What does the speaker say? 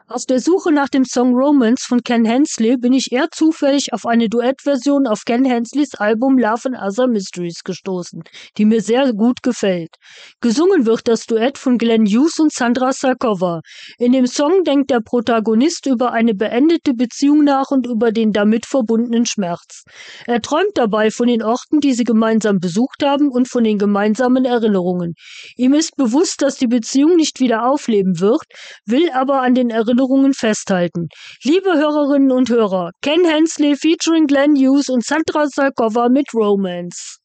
Auf der Suche nach dem Song Romance von Ken Hensley bin ich eher zufällig auf eine Duettversion auf Ken Hensleys Album Love and Other Mysteries gestoßen, die mir sehr gut gefällt. Gesungen wird das Duett von Glenn Hughes und Sandra Sarkova. In dem Song denkt der Protagonist über eine beendete Beziehung nach und über den damit verbundenen Schmerz. Er träumt dabei von den Orten, die sie gemeinsam besucht haben und von den gemeinsamen Erinnerungen. Ihm ist bewusst, dass die Beziehung nicht wieder aufleben wird, will aber an den Erinnerungen festhalten. Liebe Hörerinnen und Hörer, Ken Hensley featuring Glenn Hughes und Sandra Sarkova mit Romance.